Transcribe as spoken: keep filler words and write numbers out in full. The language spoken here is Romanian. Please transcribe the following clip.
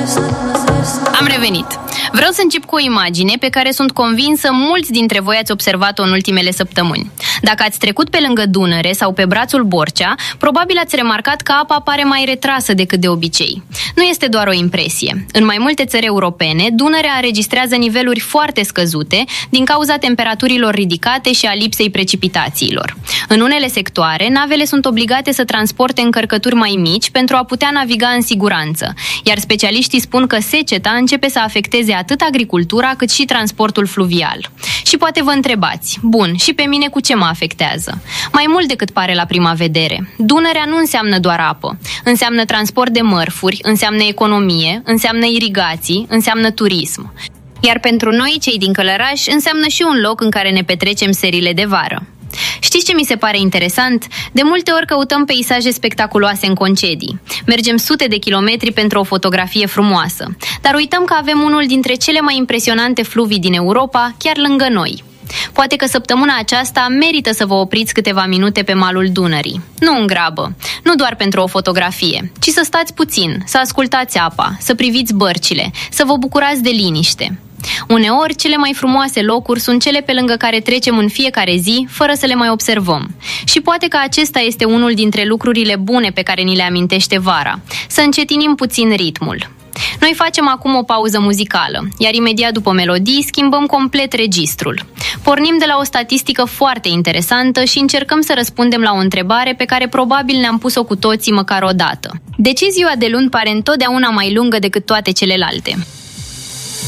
Am revenit. Vreau să încep cu o imagine pe care sunt convinsă mulți dintre voi ați observat-o în ultimele săptămâni. Dacă ați trecut pe lângă Dunăre sau pe brațul Borcea, probabil ați remarcat că apa pare mai retrasă decât de obicei. Nu este doar o impresie. În mai multe țări europene, Dunărea înregistrează niveluri foarte scăzute din cauza temperaturilor ridicate și a lipsei precipitațiilor. În unele sectoare, navele sunt obligate să transporte încărcături mai mici pentru a putea naviga în siguranță, iar specialiștii spun că seceta începe să afecteze atât agricultura cât și transportul fluvial. Și poate vă întrebați, bun, și pe mine cu ce mă afectează? Mai mult decât pare la prima vedere. Dunărea nu înseamnă doar apă. Înseamnă transport de mărfuri, înseamnă economie, înseamnă irigații, înseamnă turism. Iar pentru noi, cei din Călăraș, înseamnă și un loc în care ne petrecem serile de vară. Știți ce mi se pare interesant? De multe ori căutăm peisaje spectaculoase în concedii. Mergem sute de kilometri pentru o fotografie frumoasă, dar uităm că avem unul dintre cele mai impresionante fluvii din Europa chiar lângă noi. Poate că săptămâna aceasta merită să vă opriți câteva minute pe malul Dunării. Nu în grabă, nu doar pentru o fotografie, ci să stați puțin, să ascultați apa, să priviți bărcile, să vă bucurați de liniște. Uneori, cele mai frumoase locuri sunt cele pe lângă care trecem în fiecare zi, fără să le mai observăm. Și poate că acesta este unul dintre lucrurile bune pe care ni le amintește vara, să încetinim puțin ritmul. Noi facem acum o pauză muzicală, iar imediat după melodii schimbăm complet registrul. Pornim de la o statistică foarte interesantă și încercăm să răspundem la o întrebare pe care probabil ne-am pus-o cu toții măcar o dată. De ce ziua de luni pare întotdeauna mai lungă decât toate celelalte?